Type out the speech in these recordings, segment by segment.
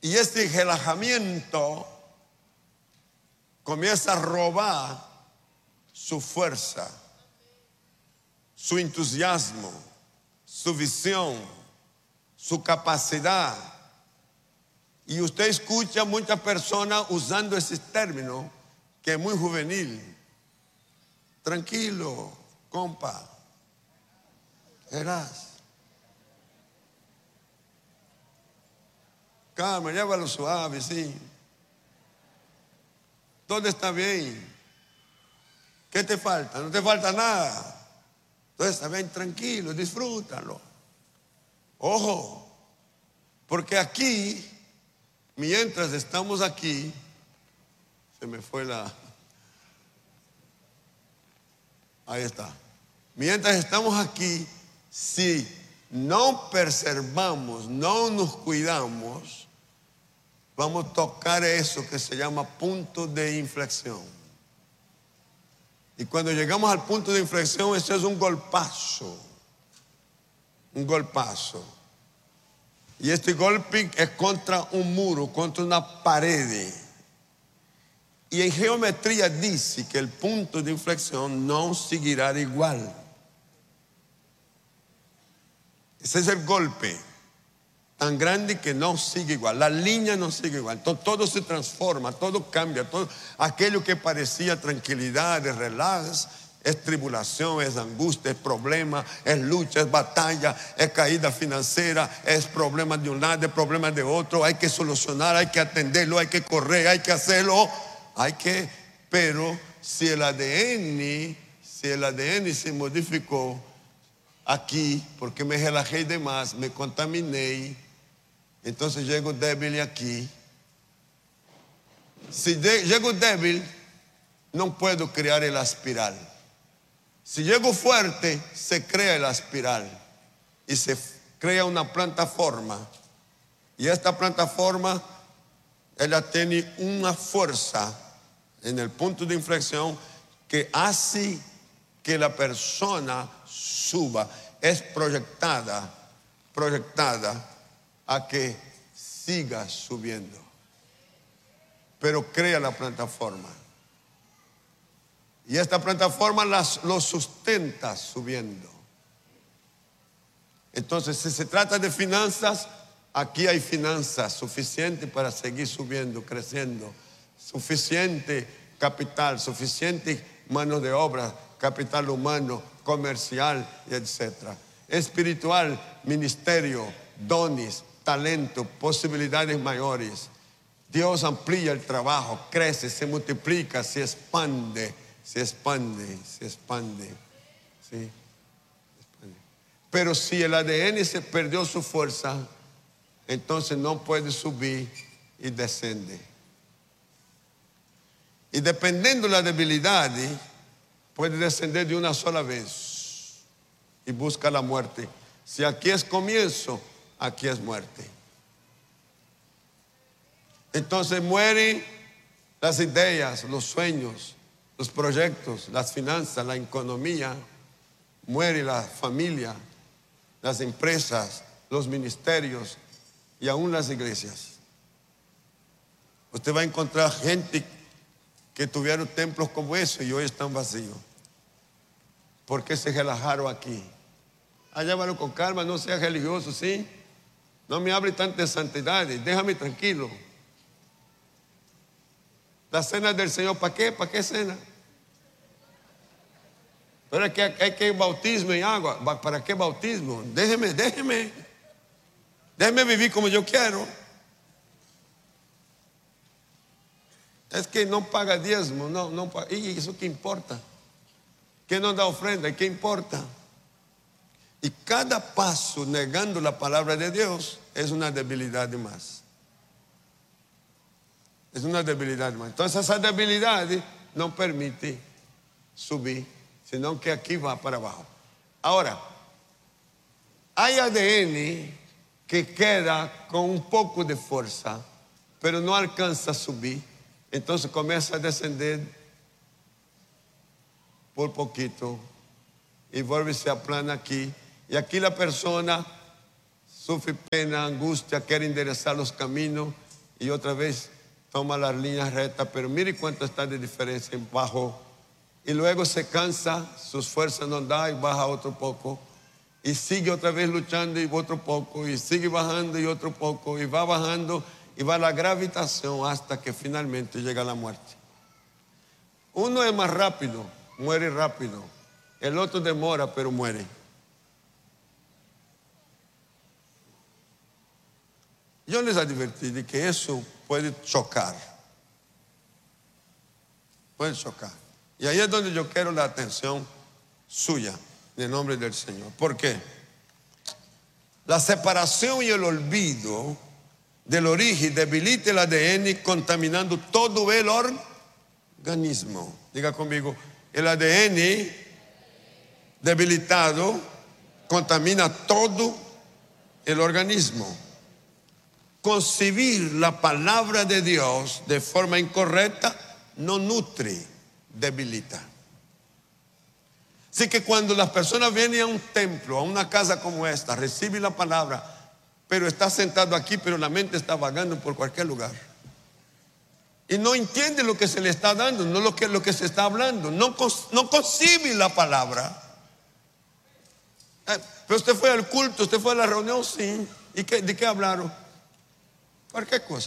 Y este relajamiento comienza a robar su fuerza, su entusiasmo, su visión, su capacidad. Y usted escucha muchas personas usando ese término que es muy juvenil. Tranquilo, compa. Verás. Calma, llévalo suave, sí. Todo está bien. ¿Qué te falta? No te falta nada. Entonces está bien, tranquilo, disfrútalo. Ojo, porque aquí, mientras estamos aquí, se me fue la... Ahí está. Mientras estamos aquí, si no preservamos, no nos cuidamos, vamos a tocar eso que se llama punto de inflexión. Y cuando llegamos al punto de inflexión, eso es un golpazo. Un golpazo. Y este golpe es contra un muro, contra una pared. Y en geometría dice que el punto de inflexión no seguirá igual. Ese es el golpe tan grande que no sigue igual. La línea no sigue igual. Todo se transforma, todo cambia. Todo aquello que parecía tranquilidad, es relax, es tribulación, es angustia, es problema, es lucha, es batalla, es caída financiera, es problema de un lado, es problema de otro. Hay que solucionar, hay que atenderlo, hay que correr, hay que hacerlo. Pero si el ADN se modificó aquí, porque me relajé de más, me contaminé, entonces llego débil aquí. Si llego débil, no puedo crear el espiral. Si llego fuerte, se crea el espiral y se crea una plataforma. Y esta plataforma, ella tiene una fuerza en el punto de inflexión que hace que la persona suba. Es proyectada a que siga subiendo. Pero crea la plataforma. Y esta plataforma lo sustenta subiendo. Entonces, si se trata de finanzas, aquí hay finanzas suficientes para seguir subiendo, creciendo. Suficiente capital, suficiente mano de obra, capital humano, comercial, etc. Espiritual, ministerio, dones, talento, posibilidades mayores. Dios amplía el trabajo, crece, se multiplica, se expande. ¿Sí? Pero si el ADN se perdió su fuerza, entonces no puede subir y descende. Y dependiendo de la debilidad, puede descender de una sola vez y busca la muerte. Si aquí es comienzo, aquí es muerte. Entonces mueren las ideas, los sueños, los proyectos, las finanzas, la economía, muere la familia, las empresas, los ministerios y aún las iglesias. Usted va a encontrar gente que tuvieron templos como eso y hoy están vacíos. ¿Por qué se relajaron aquí? Llévalo con calma, no sea religioso, ¿sí? No me hable tanto de santidad, déjame tranquilo. La cena del Señor, ¿para qué? ¿Para qué cena? Pero es que hay que bautismo en agua. ¿Para qué bautismo? Déjeme vivir como yo quiero. Es que no paga diezmo, no paga. ¿Y eso qué importa? ¿Qué nos da ofrenda? ¿Qué importa? Y cada paso negando la palabra de Dios es una debilidad de más. Es una debilidad de más. Entonces esa debilidad no permite subir, sino que aquí va para abajo. Ahora, hay ADN que queda con un poco de fuerza, pero no alcanza a subir. Entonces comienza a descender por poquito y vuelve y se aplana aquí. Y aquí la persona sufre pena, angustia, quiere enderezar los caminos y otra vez toma las líneas rectas, pero mire cuánto está de diferencia en bajo. Y luego se cansa, sus fuerzas no da y baja otro poco. Y sigue otra vez luchando y otro poco. Y sigue bajando y otro poco. Y va bajando y va la gravitación hasta que finalmente llega la muerte. Uno es más rápido, muere rápido. El otro demora, pero muere. Yo les advertí de que eso puede chocar. Puede chocar. Y ahí es donde yo quiero la atención suya, en el nombre del Señor. ¿Por qué? La separación y el olvido del origen debilita el ADN, contaminando todo el organismo. Diga conmigo, el ADN debilitado contamina todo el organismo. Concebir la palabra de Dios de forma incorrecta no nutre, debilita. Así que cuando las personas vienen a un templo, a una casa como esta, reciben la palabra, pero está sentado aquí, pero la mente está vagando por cualquier lugar. Y no entiende lo que se le está dando, no lo que se está hablando. No concibe la palabra. Pero usted fue al culto, usted fue a la reunión, sí. ¿Y de qué hablaron? Cualquier cosa.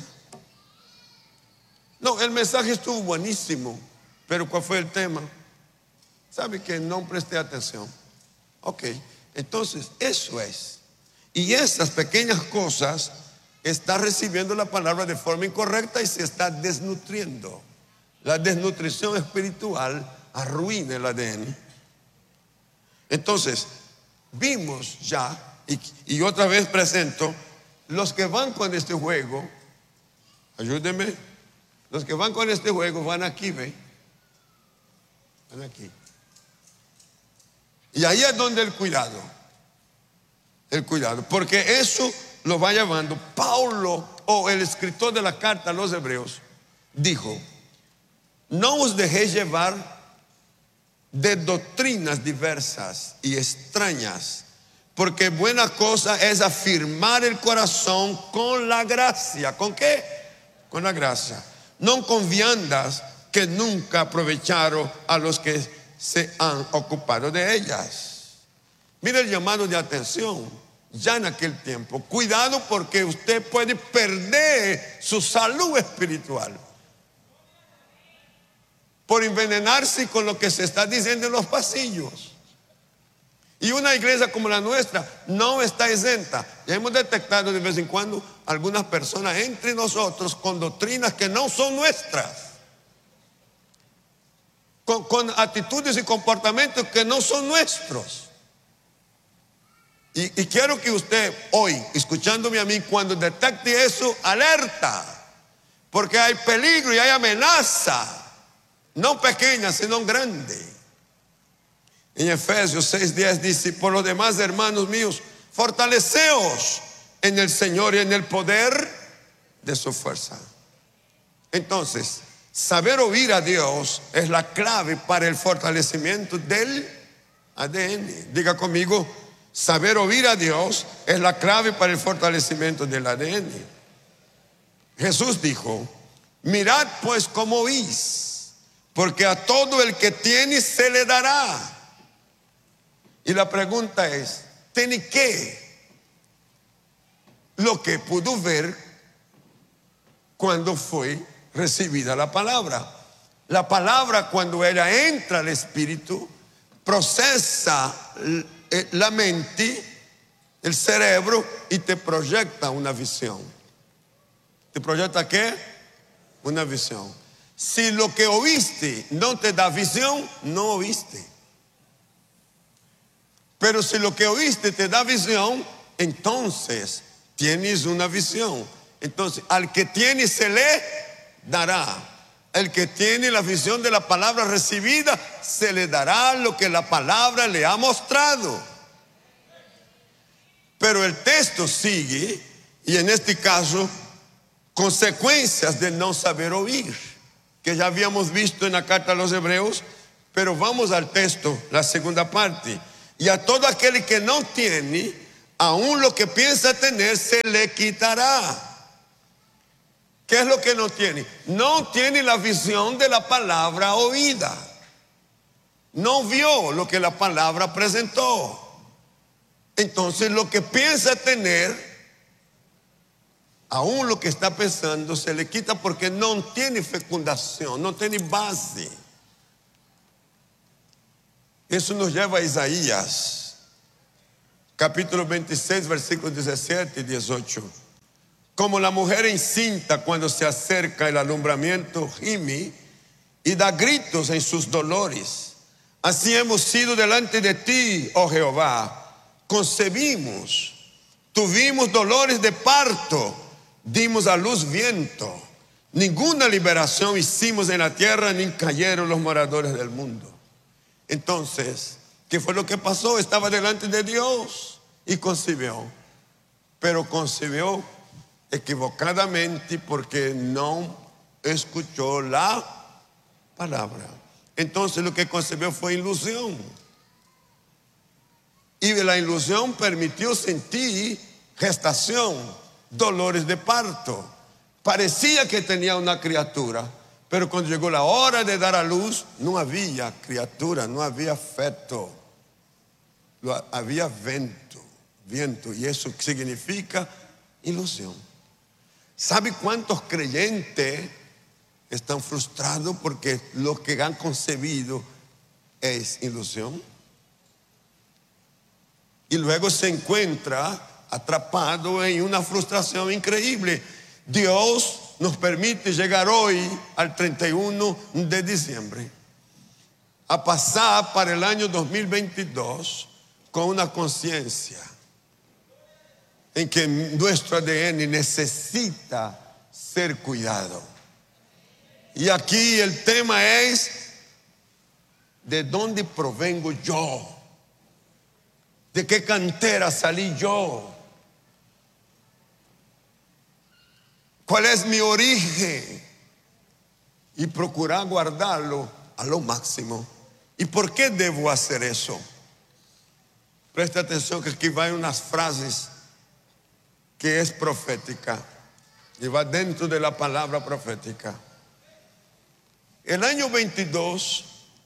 No, el mensaje estuvo buenísimo, pero ¿cuál fue el tema? ¿Sabe que no presté atención? Ok, entonces eso es. Y esas pequeñas cosas está recibiendo la palabra de forma incorrecta y se está desnutriendo. La desnutrición espiritual arruina el ADN. Entonces, vimos ya, y otra vez presento, los que van con este juego, ayúdenme, los que van con este juego van aquí, ¿ve? Van aquí. Y ahí es donde el cuidado, porque eso lo va llevando. Pablo, o el escritor de la carta a los Hebreos, dijo: no os dejéis llevar de doctrinas diversas y extrañas, porque buena cosa es afirmar el corazón con la gracia. ¿Con qué? Con la gracia. No con viandas que nunca aprovecharon a los que se han ocupado de ellas. Mire el llamado de atención ya en aquel tiempo. Cuidado, porque usted puede perder su salud espiritual por envenenarse con lo que se está diciendo en los pasillos. Y una iglesia como la nuestra no está exenta. Ya hemos detectado de vez en cuando algunas personas entre nosotros con doctrinas que no son nuestras, con actitudes y comportamientos que no son nuestros. Y quiero que usted hoy, escuchándome a mí, cuando detecte eso, alerta, porque hay peligro y hay amenaza, no pequeña, sino grande. En Efesios 6:10 dice: por lo demás, hermanos míos, fortaleceos en el Señor y en el poder de su fuerza. Entonces, saber oír a Dios es la clave para el fortalecimiento del ADN. Diga conmigo: saber oír a Dios es la clave para el fortalecimiento del ADN. Jesús dijo: mirad pues cómo oís, porque a todo el que tiene se le dará. Y la pregunta es: ¿tiene qué? Lo que pudo ver cuando fue recibida la palabra. La palabra, cuando ella entra al espíritu, procesa la mente, el cerebro, y te proyecta una visión. ¿Te proyecta qué? Una visión. Si lo que oíste no te da visión, no oíste. Pero si lo que oíste te da visión, entonces tienes una visión. Entonces, al que tiene se le dará. El que tiene la visión de la palabra recibida, se le dará lo que la palabra le ha mostrado. Pero el texto sigue, y en este caso, consecuencias de no saber oír, que ya habíamos visto en la carta a los Hebreos. Pero vamos al texto, la segunda parte. Y a todo aquel que no tiene, aún lo que piensa tener se le quitará. ¿Qué es lo que no tiene? No tiene la visión de la palabra oída. No vio lo que la palabra presentó. Entonces lo que piensa tener, aún lo que está pensando, se le quita porque no tiene fecundación, no tiene base. Eso nos lleva a Isaías, capítulo 26, versículos 17 y 18. Como la mujer encinta cuando se acerca el alumbramiento gime y da gritos en sus dolores. Así hemos sido delante de ti, oh Jehová. Concebimos, tuvimos dolores de parto, dimos a luz viento. Ninguna liberación hicimos en la tierra, ni cayeron los moradores del mundo. Entonces, ¿qué fue lo que pasó? Estaba delante de Dios y concibió, pero concibió equivocadamente porque no escuchó la palabra. Entonces lo que concibió fue ilusión. Y la ilusión permitió sentir gestación, dolores de parto. Parecía que tenía una criatura, pero cuando llegó la hora de dar a luz, no había criatura, no había feto. Había viento, y eso significa ilusión. ¿Sabe cuántos creyentes están frustrados porque lo que han concebido es ilusión? Y luego se encuentra atrapado en una frustración increíble. Dios nos permite llegar hoy al 31 de diciembre a pasar para el año 2022 con una conciencia en que nuestro ADN necesita ser cuidado. Y aquí el tema es: ¿de dónde provengo yo? ¿De qué cantera salí yo? ¿Cuál es mi origen? Y procurar guardarlo a lo máximo. ¿Y por qué debo hacer eso? Presta atención que aquí van unas frases que es profética y va dentro de la palabra profética. El año 22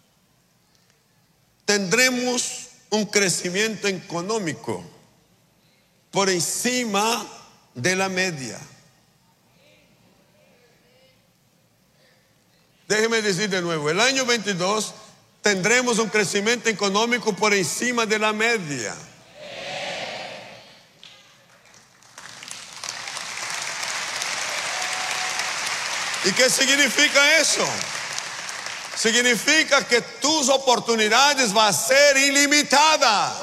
tendremos un crecimiento económico por encima de la media. Déjeme decir de nuevo, el año 22 tendremos un crecimiento económico por encima de la media. ¿Y qué significa eso? Significa que tus oportunidades van a ser ilimitadas.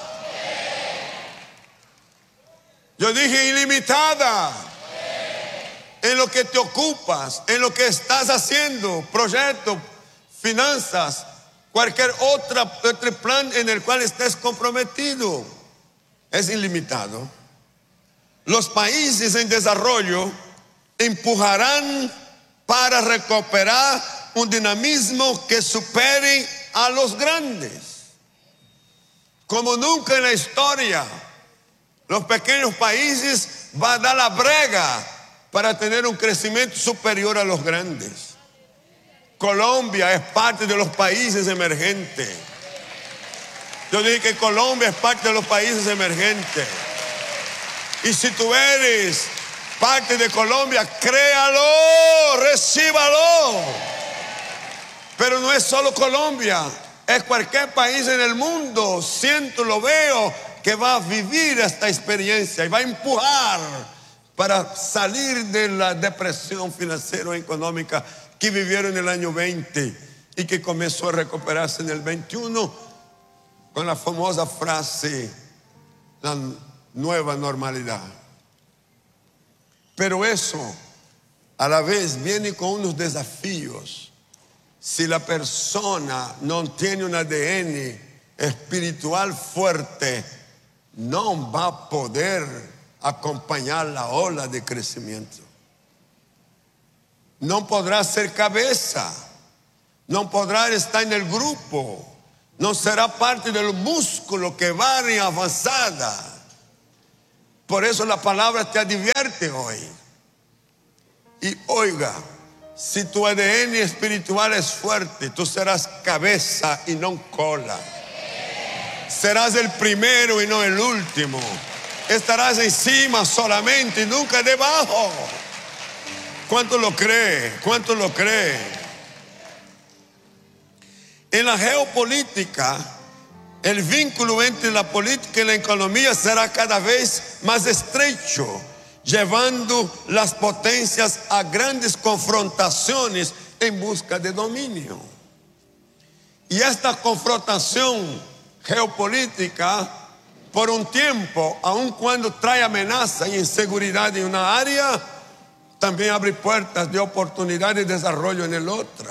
Yo dije ilimitada. En lo que te ocupas, en lo que estás haciendo, proyectos, finanzas, cualquier otro plan en el cual estés comprometido, es ilimitado. Los países en desarrollo empujarán para recuperar un dinamismo que supere a los grandes. Como nunca en la historia, los pequeños países van a dar la brega para tener un crecimiento superior a los grandes. Colombia es parte de los países emergentes. Yo dije que Colombia es parte de los países emergentes. Y si tú eres parte de Colombia, créalo, recíbalo. Pero no es solo Colombia, es cualquier país en el mundo, siento, lo veo, que va a vivir esta experiencia y va a empujar para salir de la depresión financiera y económica que vivieron en el año 20 y que comenzó a recuperarse en el 21 con la famosa frase, la nueva normalidad. Pero eso a la vez viene con unos desafíos. Si la persona no tiene un ADN espiritual fuerte, no va a poder acompañar la ola de crecimiento. No podrá ser cabeza, no podrá estar en el grupo, no será parte del músculo que va en avanzada. Por eso la palabra te advierte hoy. Y oiga, si tu ADN espiritual es fuerte, tú serás cabeza y no cola. Serás el primero y no el último. Estarás encima solamente y nunca debajo. ¿Cuánto lo cree? ¿Cuánto lo cree? En la geopolítica, el vínculo entre la política y la economía será cada vez más estrecho, llevando las potencias a grandes confrontaciones en busca de dominio. Y esta confrontación geopolítica, por un tiempo, aun cuando trae amenaza y inseguridad en una área, también abre puertas de oportunidad y desarrollo en el otra.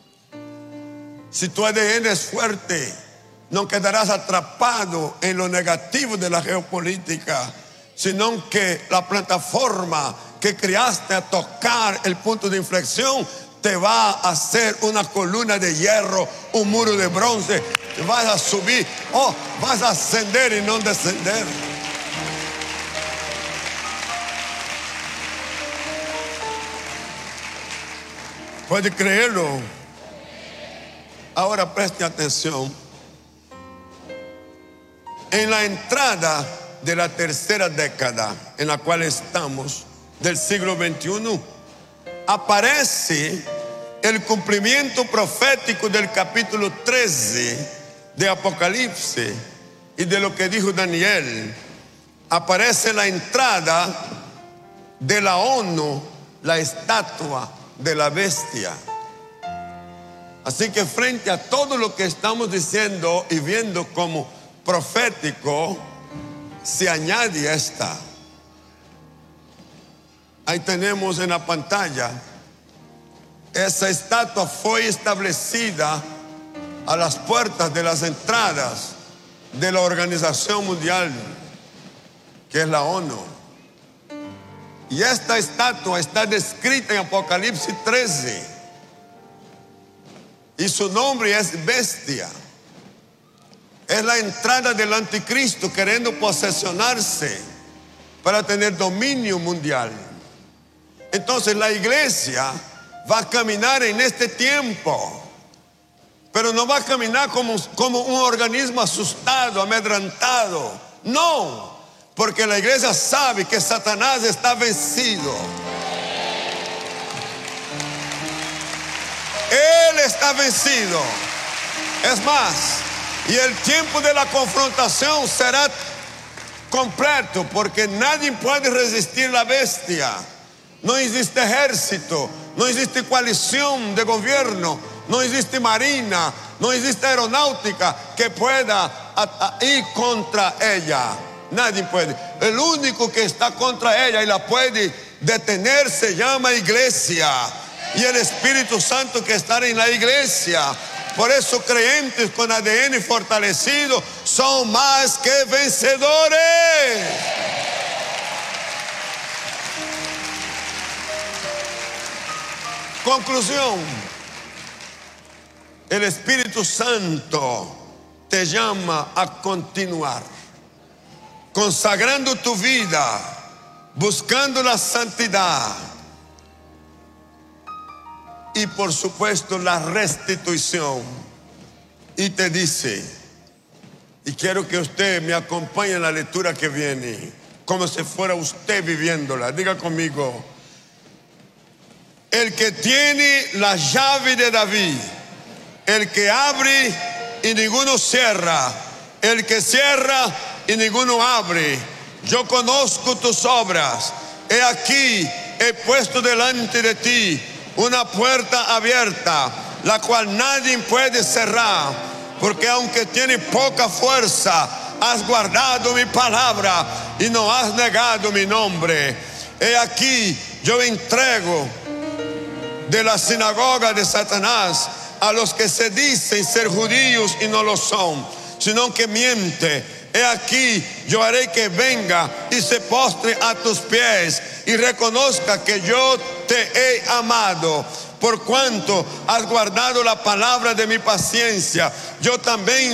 Si tu ADN es fuerte, no quedarás atrapado en lo negativo de la geopolítica, sino que la plataforma que creaste a tocar el punto de inflexión te va a hacer una columna de hierro, un muro de bronce. Vas a subir, vas a ascender y no descender. ¿Puede creerlo? Ahora preste atención. En la entrada de la tercera década en la cual estamos, del siglo XXI, aparece el cumplimiento profético del capítulo 13 de Apocalipsis y de lo que dijo Daniel. Aparece la entrada de la ONU, la estatua de la bestia. Así que frente a todo lo que estamos diciendo y viendo como profético, se añade esta. Ahí tenemos en la pantalla. Esa estatua fue establecida a las puertas de las entradas de la Organización Mundial, que es la ONU. Y esta estatua está descrita en Apocalipsis 13. Y su nombre es bestia. Es la entrada del anticristo queriendo posesionarse para tener dominio mundial. Entonces la iglesia va a caminar en este tiempo, pero no va a caminar como un organismo asustado, amedrentado. No, porque la iglesia sabe que Satanás está vencido. Él está vencido. Es más, y el tiempo de la confrontación será completo, porque nadie puede resistir la bestia. No existe ejército, no existe coalición de gobierno, no existe marina, no existe aeronáutica que pueda ir contra ella. Nadie puede. El único que está contra ella y la puede detener se llama iglesia, y el Espíritu Santo que está en la iglesia. Por eso creyentes con ADN fortalecido son más que vencedores. Conclusión: el Espíritu Santo te llama a continuar, consagrando tu vida, buscando la santidad y por supuesto la restitución. Y te dice, y quiero que usted me acompañe en la lectura que viene, como si fuera usted viviéndola. Diga conmigo: el que tiene la llave de David, el que abre y ninguno cierra, el que cierra y ninguno abre. Yo conozco tus obras. He aquí, he puesto delante de ti una puerta abierta, la cual nadie puede cerrar, porque aunque tiene poca fuerza, has guardado mi palabra y no has negado mi nombre. He aquí, yo entrego de la sinagoga de Satanás a los que se dicen ser judíos y no lo son, sino que miente. He aquí, yo haré que venga y se postre a tus pies y reconozca que yo te he amado. Por cuanto has guardado la palabra de mi paciencia, yo también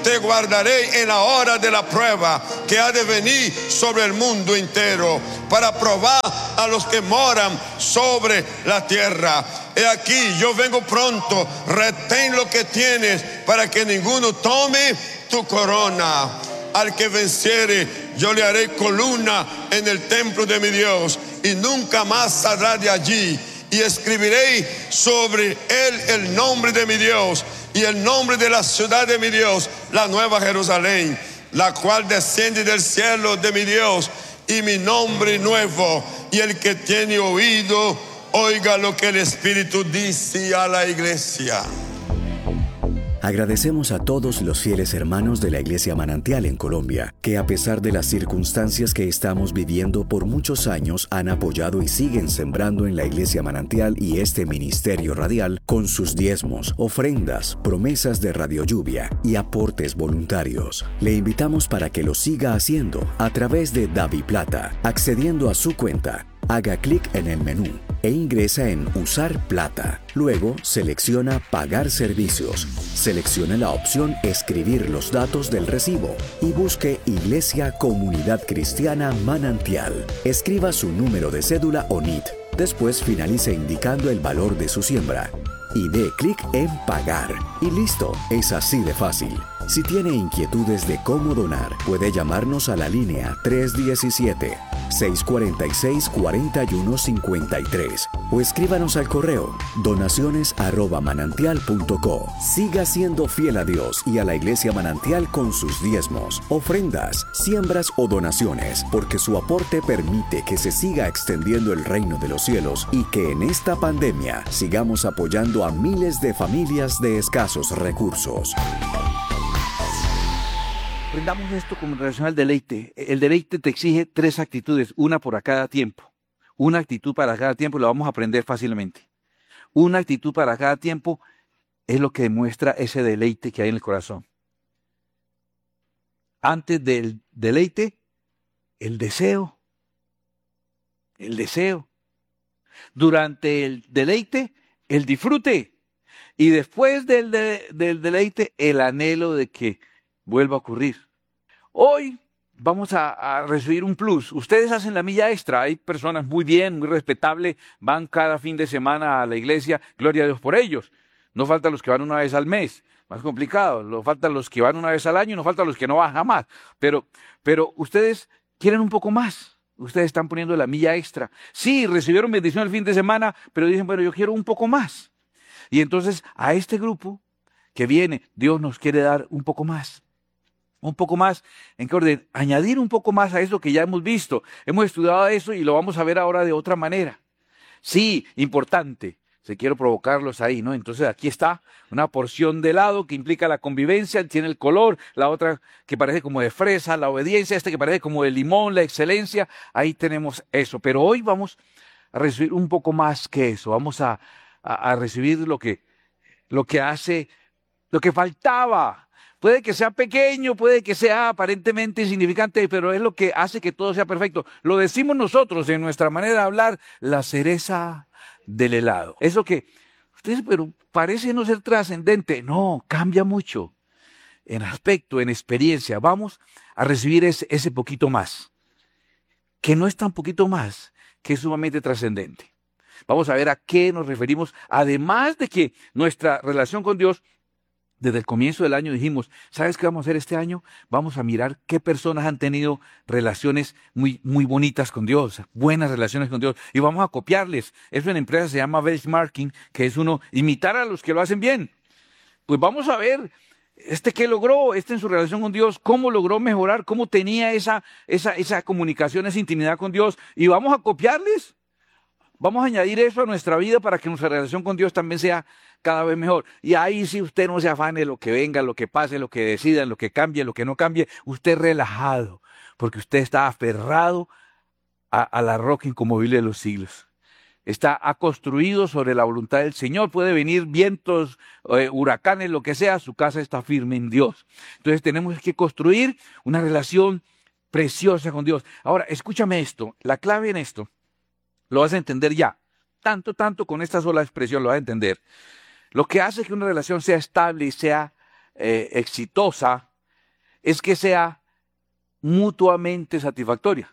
te guardaré en la hora de la prueba que ha de venir sobre el mundo entero para probar a los que moran sobre la tierra. He aquí, yo vengo pronto, retén lo que tienes para que ninguno tome tu corona. Al que venciere, yo le haré columna en el templo de mi Dios y nunca más saldrá de allí. Y escribiré sobre él el nombre de mi Dios y el nombre de la ciudad de mi Dios, la nueva Jerusalén, la cual desciende del cielo de mi Dios, y mi nombre nuevo. Y el que tiene oído, oiga lo que el Espíritu dice a la iglesia. Agradecemos a todos los fieles hermanos de la Iglesia Manantial en Colombia, que a pesar de las circunstancias que estamos viviendo por muchos años han apoyado y siguen sembrando en la Iglesia Manantial y este ministerio radial con sus diezmos, ofrendas, promesas de Radio Lluvia y aportes voluntarios. Le invitamos para que lo siga haciendo a través de DaviPlata, accediendo a su cuenta. Haga clic en el menú e ingresa en Usar Plata. Luego selecciona Pagar servicios. Seleccione la opción Escribir los datos del recibo y busque Iglesia Comunidad Cristiana Manantial. Escriba su número de cédula o NIT. Después finalice indicando el valor de su siembra y dé clic en Pagar. Y listo, es así de fácil. Si tiene inquietudes de cómo donar, puede llamarnos a la línea 317-646-4153 o escríbanos al correo donaciones@manantial.co. Siga siendo fiel a Dios y a la Iglesia Manantial con sus diezmos, ofrendas, siembras o donaciones, porque su aporte permite que se siga extendiendo el reino de los cielos y que en esta pandemia sigamos apoyando a miles de familias de escasos recursos. Aprendamos esto con relación al deleite. El deleite te exige 3 actitudes, una por cada tiempo. Una actitud para cada tiempo lo vamos a aprender fácilmente. Una actitud para cada tiempo es lo que demuestra ese deleite que hay en el corazón. Antes del deleite, el deseo. El deseo. Durante el deleite, el disfrute. Y después del deleite, el anhelo de que vuelva a ocurrir. Hoy vamos a recibir un plus. Ustedes hacen la milla extra. Hay personas muy bien, muy respetables, van cada fin de semana a la iglesia. Gloria a Dios por ellos. No faltan los que van una vez al mes. Más complicado. No faltan los que van una vez al año y no faltan los que no van jamás. Pero ustedes quieren un poco más. Ustedes están poniendo la milla extra. Sí, recibieron bendición el fin de semana, pero dicen, bueno, yo quiero un poco más. Y entonces a este grupo que viene, Dios nos quiere dar un poco más. Un poco más, ¿en qué orden? Añadir un poco más a eso que ya hemos visto. Hemos estudiado eso y lo vamos a ver ahora de otra manera. Sí, importante. Quiero provocarlos ahí, ¿no? Entonces aquí está una porción de helado que implica la convivencia, tiene el color, la otra que parece como de fresa, la obediencia, que parece como de limón, la excelencia. Ahí tenemos eso. Pero hoy vamos a recibir un poco más que eso. Vamos a recibir lo que faltaba. Puede que sea pequeño, puede que sea aparentemente insignificante, pero es lo que hace que todo sea perfecto. Lo decimos nosotros en nuestra manera de hablar, la cereza del helado. Eso que ustedes, pero parece no ser trascendente. No, cambia mucho en aspecto, en experiencia. Vamos a recibir ese poquito más, que no es tan poquito más, que es sumamente trascendente. Vamos a ver a qué nos referimos, además de que nuestra relación con Dios, desde el comienzo del año dijimos, ¿sabes qué vamos a hacer este año? Vamos a mirar qué personas han tenido relaciones muy, muy bonitas con Dios, buenas relaciones con Dios, y vamos a copiarles. Eso en empresas se llama benchmarking, que es uno imitar a los que lo hacen bien. Pues vamos a ver qué logró, en su relación con Dios, cómo logró mejorar, cómo tenía esa comunicación, esa intimidad con Dios, y vamos a copiarles. Vamos a añadir eso a nuestra vida para que nuestra relación con Dios también sea cada vez mejor. Y ahí sí usted no se afane lo que venga, lo que pase, lo que decida, lo que cambie, lo que no cambie. Usted relajado, porque usted está aferrado a la roca inconmovible de los siglos. Ha construido sobre la voluntad del Señor. Puede venir vientos, huracanes, lo que sea, su casa está firme en Dios. Entonces tenemos que construir una relación preciosa con Dios. Ahora, escúchame esto, la clave en esto. Lo vas a entender ya. Tanto con esta sola expresión lo vas a entender. Lo que hace que una relación sea estable y sea exitosa es que sea mutuamente satisfactoria.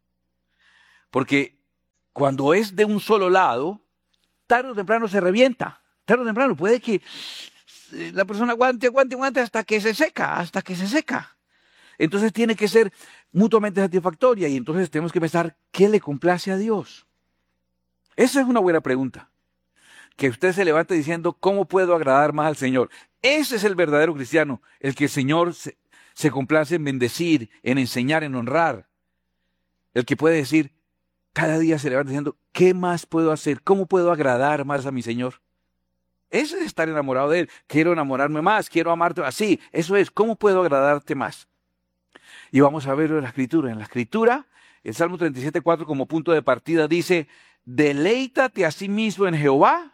Porque cuando es de un solo lado, tarde o temprano se revienta. Tarde o temprano puede que la persona aguante hasta que se seca. Entonces tiene que ser mutuamente satisfactoria y entonces tenemos que pensar, ¿qué le complace a Dios? Esa es una buena pregunta. Que usted se levante diciendo, ¿cómo puedo agradar más al Señor? Ese es el verdadero cristiano, el que el Señor se complace en bendecir, en enseñar, en honrar. El que puede decir, cada día se levanta diciendo, ¿qué más puedo hacer? ¿Cómo puedo agradar más a mi Señor? Eso es estar enamorado de Él. Quiero enamorarme más, quiero amarte así. Eso es, ¿cómo puedo agradarte más? Y vamos a verlo en la Escritura. En la Escritura, el Salmo 37:4 como punto de partida dice, deleítate a sí mismo en Jehová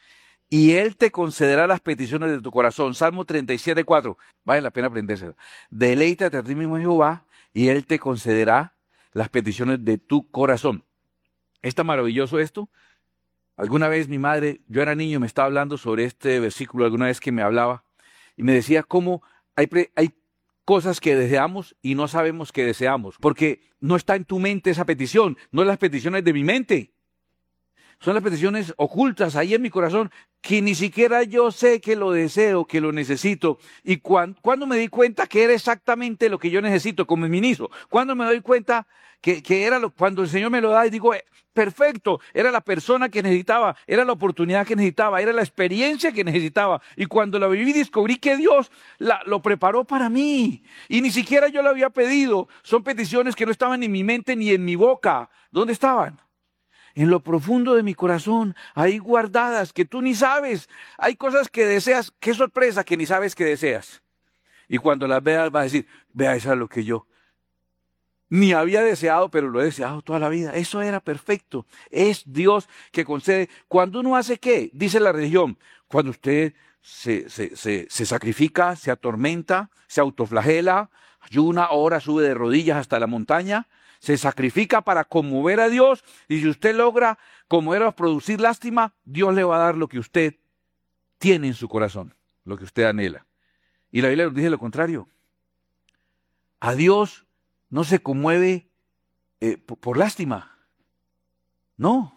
y Él te concederá las peticiones de tu corazón. Salmo 37:4. Vale la pena aprendérselo. Deleítate a ti mismo en Jehová y Él te concederá las peticiones de tu corazón. ¿Está maravilloso esto? Alguna vez mi madre, yo era niño, me estaba hablando sobre este versículo, alguna vez que me hablaba, y me decía cómo hay cosas que deseamos y no sabemos que deseamos, porque no está en tu mente esa petición, no es las peticiones de mi mente. Son las peticiones ocultas ahí en mi corazón que ni siquiera yo sé que lo deseo, que lo necesito. Y cuando me di cuenta que era exactamente lo que yo necesito como ministro, cuando me doy cuenta que era cuando el Señor me lo da y digo, perfecto, era la persona que necesitaba, era la oportunidad que necesitaba, era la experiencia que necesitaba. Y cuando la viví descubrí que Dios lo preparó para mí. Y ni siquiera yo lo había pedido. Son peticiones que no estaban en mi mente ni en mi boca. ¿Dónde estaban? En lo profundo de mi corazón, ahí guardadas, que tú ni sabes. Hay cosas que deseas, qué sorpresa que ni sabes que deseas. Y cuando las veas vas a decir, vea, eso es lo que yo ni había deseado, pero lo he deseado toda la vida. Eso era perfecto. Es Dios que concede. Cuando uno hace ¿qué? Dice la religión, cuando usted se sacrifica, se atormenta, se autoflagela, ayuna, ora, sube de rodillas hasta la montaña, se sacrifica para conmover a Dios, y si usted logra conmover o producir lástima, Dios le va a dar lo que usted tiene en su corazón, lo que usted anhela. Y la Biblia nos dice lo contrario. A Dios no se conmueve por lástima. No.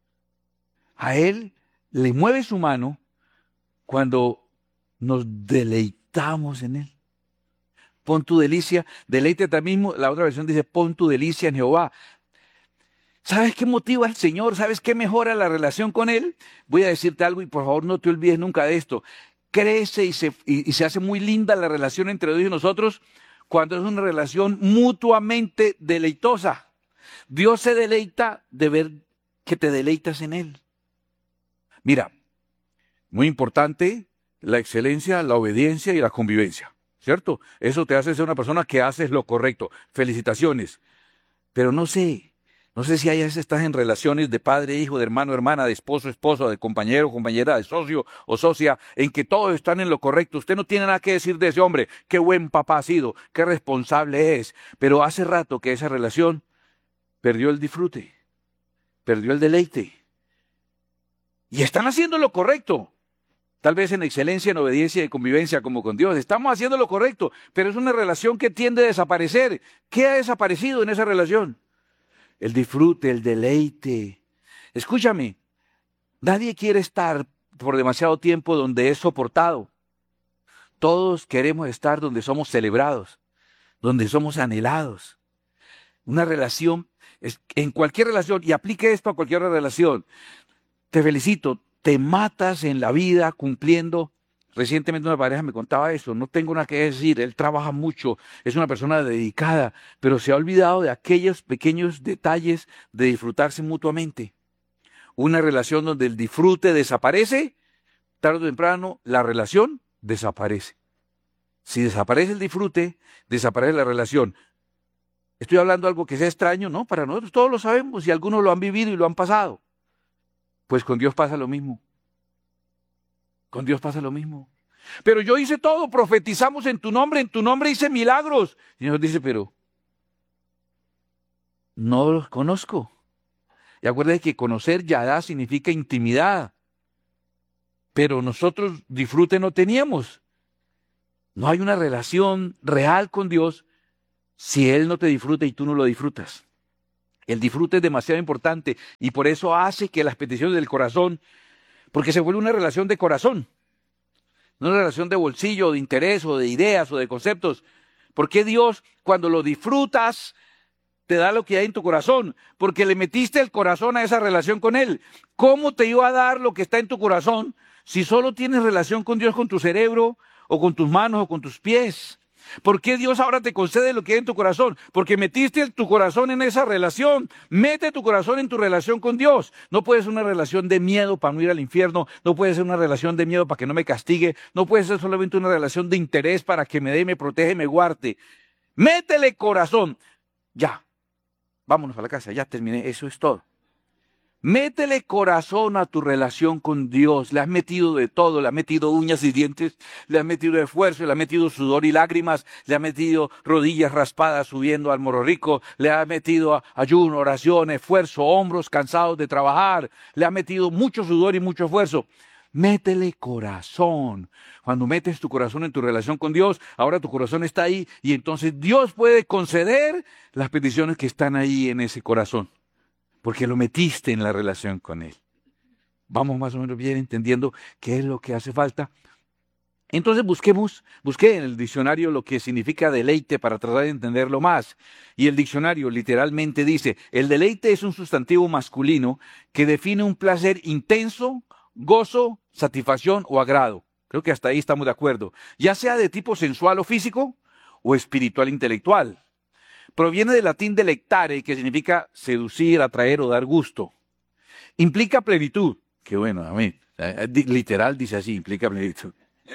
A Él le mueve su mano cuando nos deleitamos en Él. Pon tu delicia, deleítate a ti mismo. La otra versión dice, pon tu delicia en Jehová. ¿Sabes qué motiva al Señor? ¿Sabes qué mejora la relación con Él? Voy a decirte algo y por favor no te olvides nunca de esto. Crece y se hace muy linda la relación entre Dios y nosotros cuando es una relación mutuamente deleitosa. Dios se deleita de ver que te deleitas en Él. Mira, muy importante la excelencia, la obediencia y la convivencia. ¿Cierto? Eso te hace ser una persona que haces lo correcto. Felicitaciones. Pero no sé si hay veces estás en relaciones de padre, hijo, de hermano, hermana, de esposo, esposa, de compañero, compañera, de socio o socia, en que todos están en lo correcto. Usted no tiene nada que decir de ese hombre. Qué buen papá ha sido, qué responsable es. Pero hace rato que esa relación perdió el disfrute, perdió el deleite. Y están haciendo lo correcto. Tal vez en excelencia, en obediencia y convivencia como con Dios. Estamos haciendo lo correcto, pero es una relación que tiende a desaparecer. ¿Qué ha desaparecido en esa relación? El disfrute, el deleite. Escúchame, nadie quiere estar por demasiado tiempo donde es soportado. Todos queremos estar donde somos celebrados, donde somos anhelados. Una relación, en cualquier relación, y aplique esto a cualquier relación. Te felicito. Te matas en la vida cumpliendo. Recientemente una pareja me contaba eso. No tengo nada que decir. Él trabaja mucho. Es una persona dedicada. Pero se ha olvidado de aquellos pequeños detalles de disfrutarse mutuamente. Una relación donde el disfrute desaparece, tarde o temprano la relación desaparece. Si desaparece el disfrute, desaparece la relación. Estoy hablando de algo que sea extraño, ¿no? Para nosotros todos lo sabemos y algunos lo han vivido y lo han pasado. Pues con Dios pasa lo mismo. Con Dios pasa lo mismo. Pero yo hice todo, profetizamos en tu nombre hice milagros. Y Dios dice, pero no los conozco. Y acuérdate que conocer Yadá significa intimidad. Pero nosotros disfrute no teníamos. No hay una relación real con Dios si Él no te disfruta y tú no lo disfrutas. El disfrute es demasiado importante y por eso hace que las peticiones del corazón, porque se vuelve una relación de corazón, no una relación de bolsillo, de interés o de ideas o de conceptos. ¿Por qué Dios, cuando lo disfrutas, te da lo que hay en tu corazón? Porque le metiste el corazón a esa relación con Él. ¿Cómo te iba a dar lo que está en tu corazón si solo tienes relación con Dios con tu cerebro o con tus manos o con tus pies? ¿Por qué Dios ahora te concede lo que hay en tu corazón? Porque metiste tu corazón en esa relación. Mete tu corazón en tu relación con Dios. No puede ser una relación de miedo para no ir al infierno. No puede ser una relación de miedo para que no me castigue. No puede ser solamente una relación de interés para que me dé, me proteja y me guarde. Métele corazón. Ya. Vámonos a la casa. Ya terminé. Eso es todo. Métele corazón a tu relación con Dios. Le has metido de todo, le has metido uñas y dientes, le has metido esfuerzo, le has metido sudor y lágrimas, le has metido rodillas raspadas subiendo al Morro Rico, le has metido ayuno, oración, esfuerzo, hombros cansados de trabajar, le has metido mucho sudor y mucho esfuerzo. Métele corazón. Cuando metes tu corazón en tu relación con Dios, ahora tu corazón está ahí y entonces Dios puede conceder las peticiones que están ahí en ese corazón. Porque lo metiste en la relación con Él. Vamos más o menos bien entendiendo qué es lo que hace falta. Entonces busqué en el diccionario lo que significa deleite para tratar de entenderlo más. Y el diccionario literalmente dice, el deleite es un sustantivo masculino que define un placer intenso, gozo, satisfacción o agrado. Creo que hasta ahí estamos de acuerdo. Ya sea de tipo sensual o físico o espiritual intelectual. Proviene del latín delectare, que significa seducir, atraer o dar gusto. Implica plenitud. Qué bueno, amén. Literal dice así, implica plenitud.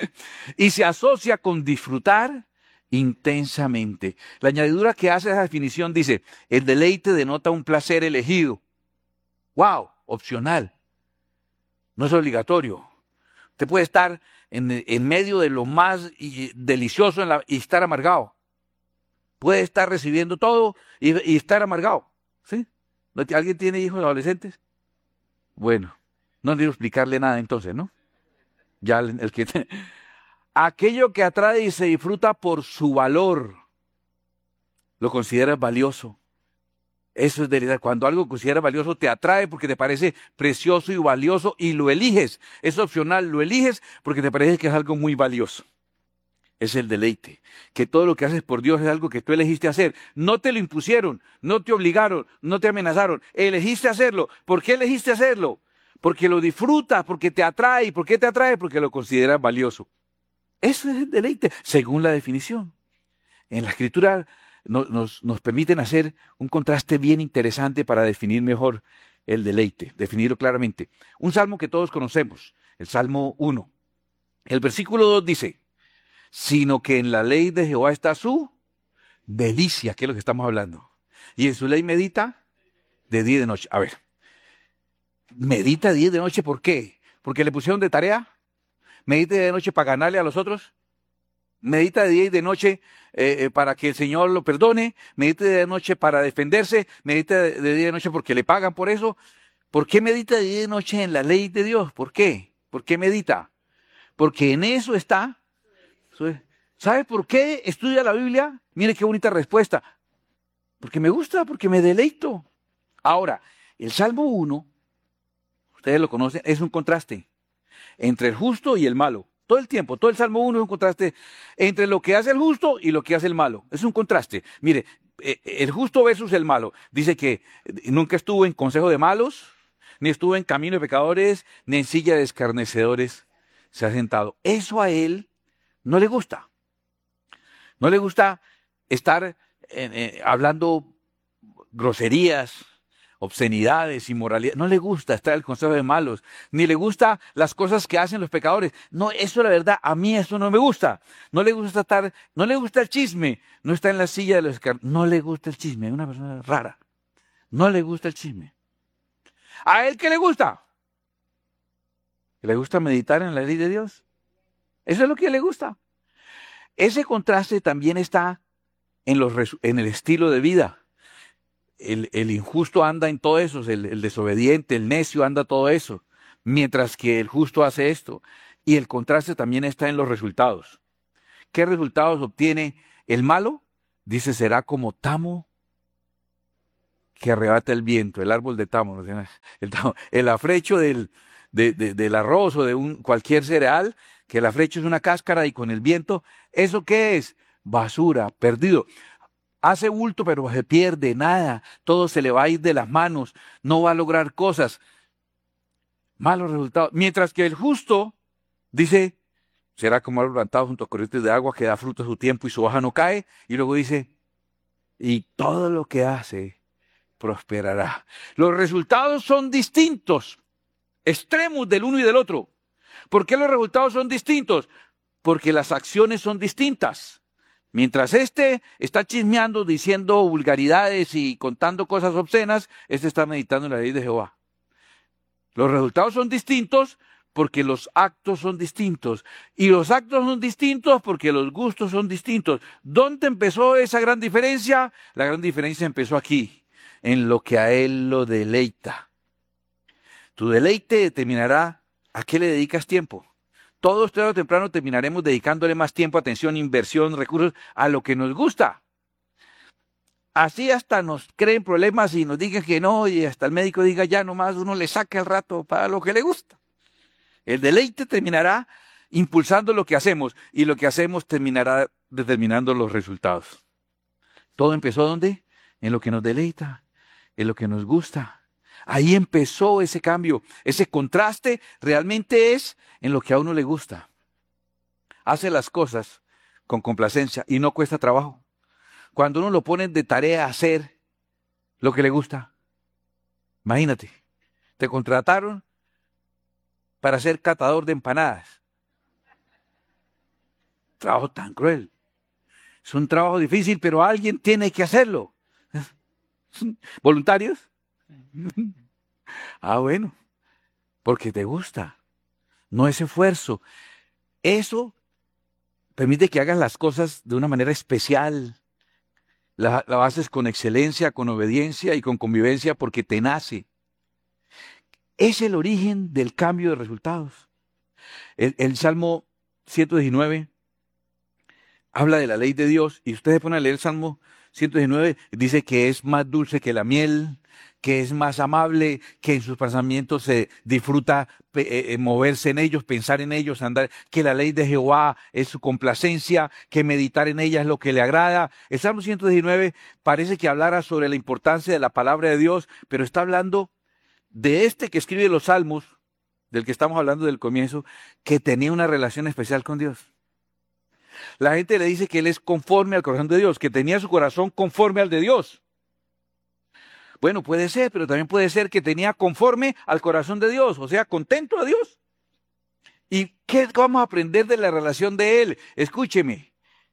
Y se asocia con disfrutar intensamente. La añadidura que hace esa definición dice, el deleite denota un placer elegido. ¡Wow! Opcional. No es obligatorio. Usted puede estar en medio de lo más delicioso y estar amargado. Puede estar recibiendo todo y estar amargado. ¿Sí? ¿Alguien tiene hijos adolescentes? Bueno, no necesito explicarle nada entonces, ¿no? Ya el que... Aquello que atrae y se disfruta por su valor, lo consideras valioso. Eso es debilidad. Cuando algo consideras valioso te atrae porque te parece precioso y valioso y lo eliges. Es opcional, lo eliges porque te parece que es algo muy valioso. Es el deleite, que todo lo que haces por Dios es algo que tú elegiste hacer. No te lo impusieron, no te obligaron, no te amenazaron. Elegiste hacerlo. ¿Por qué elegiste hacerlo? Porque lo disfrutas, porque te atrae. ¿Por qué te atrae? Porque lo consideras valioso. Eso es el deleite, según la definición. En la Escritura nos permiten hacer un contraste bien interesante para definir mejor el deleite, definirlo claramente. Un salmo que todos conocemos, el Salmo 1. El versículo 2 dice, sino que en la ley de Jehová está su delicia, que es lo que estamos hablando. Y en su ley medita de día y de noche. A ver, medita de día y de noche, ¿por qué? ¿Porque le pusieron de tarea? ¿Medita de noche para ganarle a los otros? ¿Medita de día y de noche para que el Señor lo perdone? ¿Medita de noche para defenderse? ¿Medita de día y de noche porque le pagan por eso? ¿Por qué medita de día y de noche en la ley de Dios? ¿Por qué? ¿Por qué medita? Porque en eso está. ¿Sabe por qué estudia la Biblia? Mire qué bonita respuesta. Porque me gusta, porque me deleito. Ahora, el Salmo 1, ustedes lo conocen, es un contraste entre el justo y el malo. Todo el tiempo, todo el Salmo 1 es un contraste entre lo que hace el justo y lo que hace el malo. Es un contraste. Mire, el justo versus el malo. Dice que nunca estuvo en consejo de malos, ni estuvo en camino de pecadores, ni en silla de escarnecedores se ha sentado. Eso a él no le gusta. No le gusta estar hablando groserías, obscenidades, inmoralidad. No le gusta estar en el consejo de malos, ni le gusta las cosas que hacen los pecadores. No, eso la verdad, a mí eso no me gusta. No le gusta no le gusta el chisme, no está en la silla de los escarnecedores. No le gusta el chisme, es una persona rara. No le gusta el chisme. ¿A él qué le gusta? ¿Le gusta meditar en la ley de Dios? Eso es lo que le gusta. Ese contraste también está en el estilo de vida. El injusto anda en todo eso, el desobediente, el necio anda todo eso, mientras que el justo hace esto. Y el contraste también está en los resultados. ¿qué resultados obtiene el malo? Dice, será como tamo que arrebata el viento, el árbol de tamo, ¿no? El afrecho del arroz o de cualquier cereal, que el afrecho es una cáscara y con el viento, ¿eso qué es? Basura, perdido. Hace bulto pero se pierde, nada, todo se le va a ir de las manos, no va a lograr cosas. Malos resultados. Mientras que el justo, dice, será como árbol plantado junto a corrientes de agua que da fruto a su tiempo y su hoja no cae. Y luego dice, y todo lo que hace prosperará. Los resultados son distintos, extremos del uno y del otro. ¿Por qué los resultados son distintos? Porque las acciones son distintas. Mientras este está chismeando, diciendo vulgaridades y contando cosas obscenas, este está meditando en la ley de Jehová. Los resultados son distintos porque los actos son distintos. Y los actos son distintos porque los gustos son distintos. ¿Dónde empezó esa gran diferencia? La gran diferencia empezó aquí, en lo que a él lo deleita. Tu deleite determinará a qué le dedicas tiempo. Todos tarde o temprano terminaremos dedicándole más tiempo, atención, inversión, recursos a lo que nos gusta. Así hasta nos creen problemas y nos digan que no, y hasta el médico diga ya nomás uno le saca el rato para lo que le gusta. El deleite terminará impulsando lo que hacemos y lo que hacemos terminará determinando los resultados. Todo empezó ¿dónde? En lo que nos deleita, en lo que nos gusta. Ahí empezó ese cambio, ese contraste realmente es en lo que a uno le gusta. Hace las cosas con complacencia y no cuesta trabajo. Cuando uno lo pone de tarea a hacer lo que le gusta. Imagínate, te contrataron para ser catador de empanadas. Trabajo tan cruel. Es un trabajo difícil, pero alguien tiene que hacerlo. ¿Voluntarios? Ah, bueno, porque te gusta, no es esfuerzo. Eso permite que hagas las cosas de una manera especial. La haces con excelencia, con obediencia y con convivencia porque te nace. Es el origen del cambio de resultados. El Salmo 119 habla de la ley de Dios y ustedes ponen a leer el Salmo 119, dice que es más dulce que la miel, que es más amable, que en sus pensamientos se disfruta moverse en ellos, pensar en ellos, andar, que la ley de Jehová es su complacencia, que meditar en ella es lo que le agrada. El Salmo 119 parece que hablara sobre la importancia de la palabra de Dios, pero está hablando de este que escribe los Salmos, del que estamos hablando del comienzo, que tenía una relación especial con Dios. La gente le dice que él es conforme al corazón de Dios, que tenía su corazón conforme al de Dios. Bueno, puede ser, pero también puede ser que tenía conforme al corazón de Dios, o sea, contento a Dios. ¿Y qué vamos a aprender de la relación de él? Escúcheme.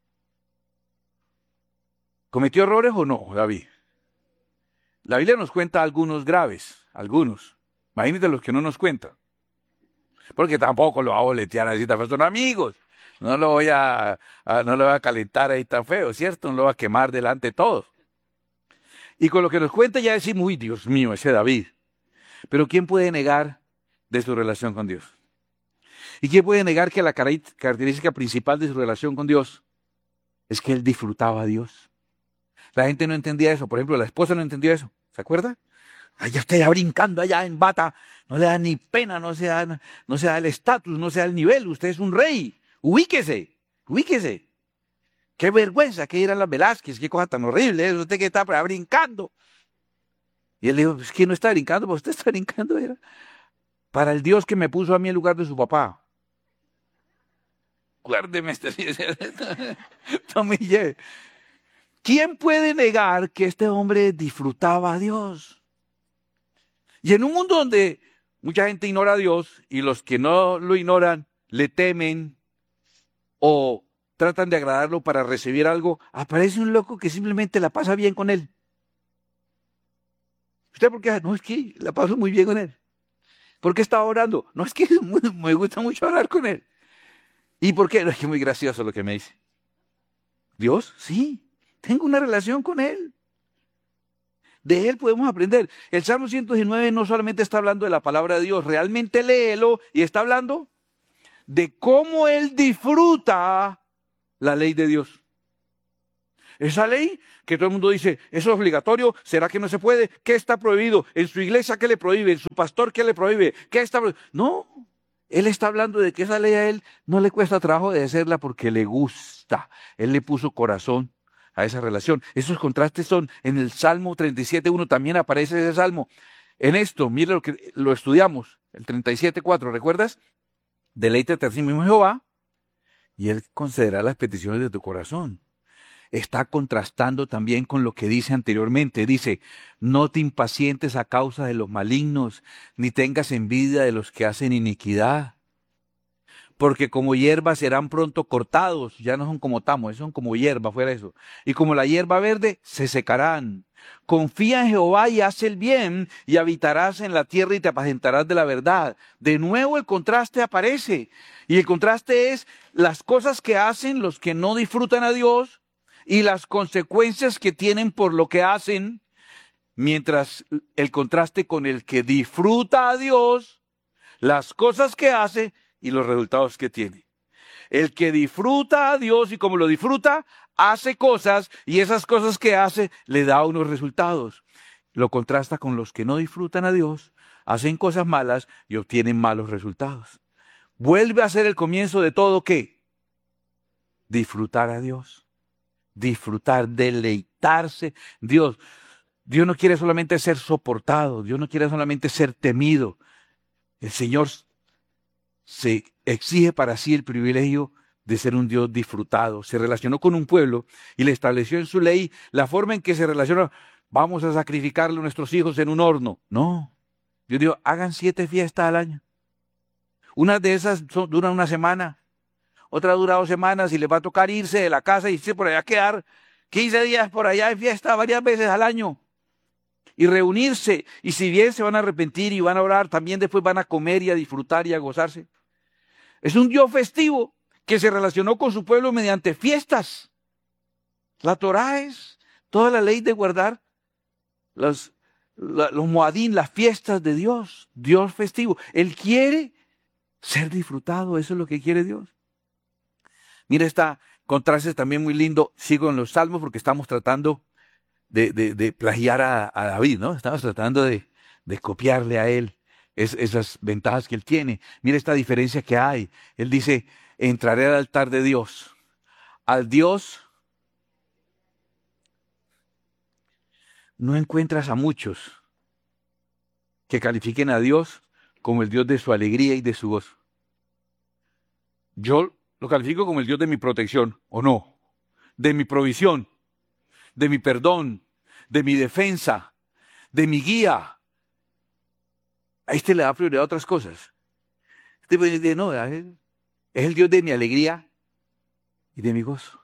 ¿Cometió errores o no, David? La Biblia nos cuenta algunos graves, algunos. Imagínate los que no nos cuentan. Porque tampoco lo va a boletear así, son amigos. No lo voy a calentar ahí tan feo, ¿cierto? No lo voy a quemar delante de todos. Y con lo que nos cuenta ya decimos, uy, Dios mío, ese David. Pero ¿quién puede negar de su relación con Dios? ¿Y quién puede negar que la característica principal de su relación con Dios es que él disfrutaba a Dios? La gente no entendía eso. Por ejemplo, la esposa no entendió eso. ¿Se acuerda? Allá usted ya brincando allá en bata, no le da ni pena, no se da el estatus, no se da el nivel. Usted es un rey. Ubíquese, ubíquese. Qué vergüenza que eran las Velázquez, qué cosa tan horrible, es usted que está brincando. Y él le dijo, es que no está brincando, pues usted está brincando. Era para el Dios que me puso a mí en lugar de su papá. Guárdeme Tomille. ¿Quién puede negar que este hombre disfrutaba a Dios? Y en un mundo donde mucha gente ignora a Dios y los que no lo ignoran le temen o tratan de agradarlo para recibir algo, aparece un loco que simplemente la pasa bien con él. ¿Usted por qué? No, es que la paso muy bien con él. ¿Por qué estaba orando? No, es que me gusta mucho orar con él. ¿Y por qué? No, es que es muy gracioso lo que me dice. ¿Dios? Sí, tengo una relación con él. De él podemos aprender. El Salmo 119 no solamente está hablando de la palabra de Dios, realmente léelo y está hablando de cómo él disfruta la ley de Dios. Esa ley que todo el mundo dice, ¿eso es obligatorio? ¿Será que no se puede? ¿Qué está prohibido? ¿En su iglesia qué le prohíbe? ¿En su pastor qué le prohíbe? ¿Qué está prohibido? No, él está hablando de que esa ley a él no le cuesta trabajo de hacerla porque le gusta. Él le puso corazón a esa relación. Esos contrastes son en el Salmo 37.1, también aparece ese salmo. En esto, mire lo que lo estudiamos, el 37.4, ¿recuerdas? Deleítate a ti mismo Jehová y Él concederá las peticiones de tu corazón. Está contrastando también con lo que dice anteriormente. Dice, no te impacientes a causa de los malignos, ni tengas envidia de los que hacen iniquidad. Porque como hierba serán pronto cortados, ya no son como tamos, son como hierba, fuera eso. Y como la hierba verde, se secarán. Confía en Jehová y haz el bien, y habitarás en la tierra y te apacentarás de la verdad. De nuevo el contraste aparece. Y el contraste es las cosas que hacen los que no disfrutan a Dios, y las consecuencias que tienen por lo que hacen, mientras el contraste con el que disfruta a Dios, las cosas que hace y los resultados que tiene. El que disfruta a Dios y como lo disfruta, hace cosas y esas cosas que hace le da unos resultados. Lo contrasta con los que no disfrutan a Dios, hacen cosas malas y obtienen malos resultados. Vuelve a ser el comienzo de todo, ¿qué? Disfrutar a Dios. Disfrutar, deleitarse. Dios no quiere solamente ser soportado, Dios no quiere solamente ser temido. El Señor se exige para sí el privilegio de ser un Dios disfrutado. Se relacionó con un pueblo y le estableció en su ley la forma en que se relaciona. Vamos a sacrificarle a nuestros hijos en un horno. No, Dios dijo, hagan 7 fiestas al año. Unas de esas duran una semana. Otra dura 2 semanas y les va a tocar irse de la casa y irse por allá a quedar 15 días por allá en fiesta varias veces al año. Y reunirse. Y si bien se van a arrepentir y van a orar, también después van a comer y a disfrutar y a gozarse. Es un Dios festivo que se relacionó con su pueblo mediante fiestas. La Torá es toda la ley de guardar los moadín, las fiestas de Dios. Dios festivo. Él quiere ser disfrutado. Eso es lo que quiere Dios. Mira, esta contraste también muy lindo. Sigo en los salmos porque estamos tratando de plagiar a David, ¿no? Estamos tratando de copiarle a él esas ventajas que él tiene. Mira esta diferencia que hay. Él dice, entraré al altar de Dios. Al Dios no encuentras a muchos que califiquen a Dios como el Dios de su alegría y de su gozo. Yo lo califico como el Dios de mi protección, ¿o no? De mi provisión, de mi perdón, de mi defensa, de mi guía. A este le da prioridad a otras cosas. Este dice, no, es el Dios de mi alegría y de mi gozo.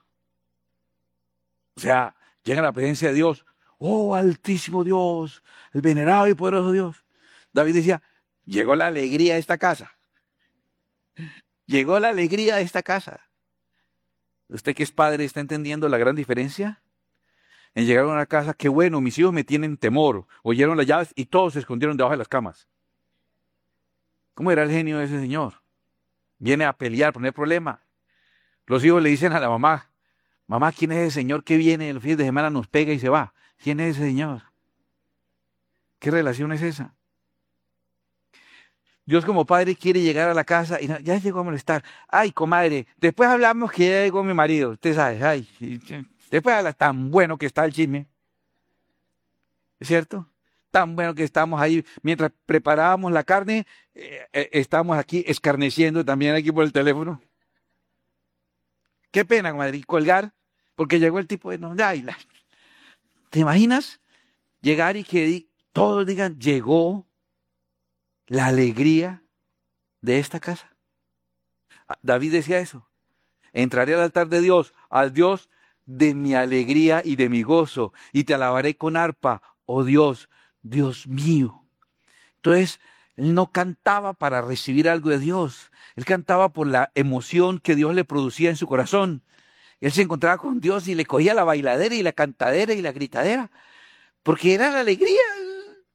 O sea, llega a la presencia de Dios. Oh, altísimo Dios, el venerado y poderoso Dios. David decía, llegó la alegría a esta casa. Llegó la alegría a esta casa. ¿Usted que es padre está entendiendo la gran diferencia? En llegar a una casa, qué bueno, mis hijos me tienen temor. Oyeron las llaves y todos se escondieron debajo de las camas. ¿Cómo era el genio de ese señor? Viene a pelear, poner problema. Los hijos le dicen a la mamá, mamá, ¿quién es ese señor que viene los fines de semana, nos pega y se va? ¿Quién es ese señor? ¿Qué relación es esa? Dios como padre quiere llegar a la casa y ya llegó a molestar. Ay, comadre, después hablamos que ya llegó mi marido. Usted sabe, ay, después habla tan bueno que está el chisme. ¿Es cierto? Tan bueno que estamos ahí. Mientras preparábamos la carne, estamos aquí escarneciendo también aquí por el teléfono. Qué pena, comadre, colgar, porque llegó el tipo de... No, ay, ¿te imaginas? Llegar y que todos digan, llegó la alegría de esta casa. David decía eso. Entraré al altar de Dios, al Dios de mi alegría y de mi gozo, y te alabaré con arpa, oh Dios, Dios mío. Entonces, él no cantaba para recibir algo de Dios. Él cantaba por la emoción que Dios le producía en su corazón. Él se encontraba con Dios y le cogía la bailadera y la cantadera y la gritadera, porque era la alegría.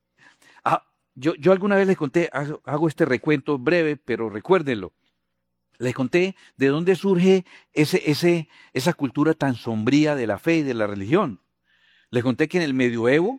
Yo alguna vez les conté, hago este recuento breve, pero recuérdenlo. Les conté de dónde surge esa cultura tan sombría de la fe y de la religión. Les conté que en el medioevo,